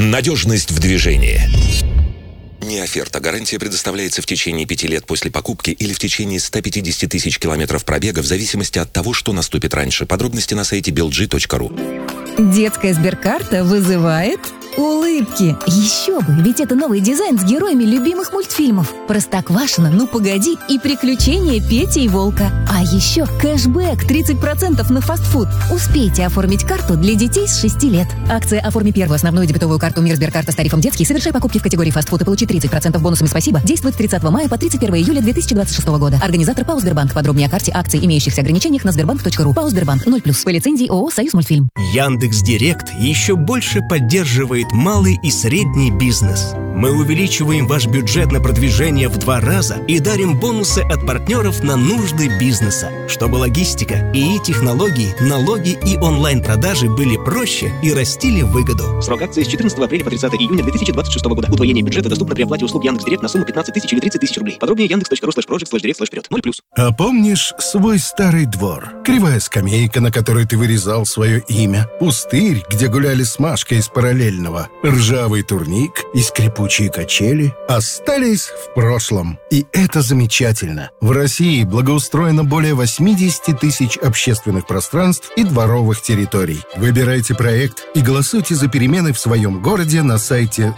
Надежность в движении. Не оферта. Гарантия предоставляется в течение 5 лет после покупки или в течение 150 тысяч километров пробега в зависимости от того, что наступит раньше. Подробности на сайте belg.ru. Детская сберкарта вызывает улыбки. Еще бы, ведь это новый дизайн с героями любимых мультфильмов. Простоквашино, Ну погоди и Приключения Пети и Волка. А еще кэшбэк 30% на фастфуд. Успейте оформить карту для детей с 6 лет. Акция «Оформи первую основную дебетовую карту Мир Сберкарта с тарифом детский. Совершай покупки в категории фастфуд и получи 30% бонусами «Спасибо». Действует с 30 мая по 31 июля 2026 года. Организатор ПАО «Сбербанк». Подробнее о карте, акций, имеющихся ограничениях на sberbank.ru. ПАО «Сбербанк» 0+. По лицензии ООО «Союзмультфильм». Яндекс.Директ еще больше поддерживает малый и средний бизнес. Мы увеличиваем ваш бюджет на продвижение в 2 раза и дарим бонусы от партнеров на нужды бизнеса, чтобы логистика, ИИ-технологии, налоги и онлайн-продажи были проще и растили выгоду. Срок акции с 14 апреля по 30 июня 2026 года. Удвоение бюджета доступно при оплате услуг Яндекс.Директ на сумму 15 тысяч или 30 тысяч рублей. Подробнее yandex.ru/project/direct/вперед. 0+. А помнишь свой старый двор? Кривая скамейка, на которой ты вырезал свое имя, пустырь, где гуляли с Машкой из параллельного, ржавый турник и скрипучие качели остались в прошлом. И это замечательно. В России благоустроено более 80 тысяч общественных пространств и дворовых территорий. Выбирайте проект и голосуйте за перемены в своем городе на сайте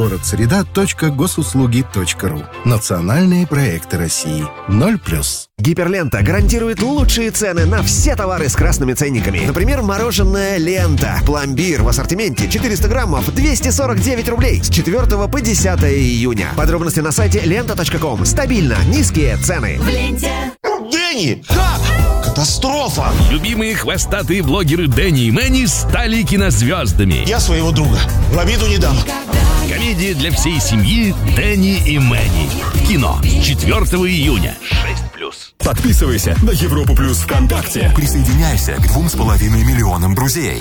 загородсреда.госуслуги.ру. Национальные проекты России. 0+. Гиперлента гарантирует лучшие цены на все товары с красными ценниками. Например, мороженое «Лента». Пломбир в ассортименте 400 граммов 249 рублей с 4 по 10 июня. Подробности на сайте lenta.com. Стабильно низкие цены. В ленте. Дэнни! Как? Катастрофа! Любимые хвостатые блогеры Дэнни и Мэнни стали кинозвездами. Я своего друга в обиду не дам. Комедия для всей семьи «Дэнни и Мэнни». В кино 4 июня. 6+. Подписывайся на Европу Плюс ВКонтакте. Присоединяйся к 2,5 миллионам друзей.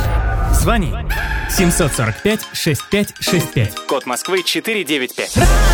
Звони 745-6565. Код Москвы 495.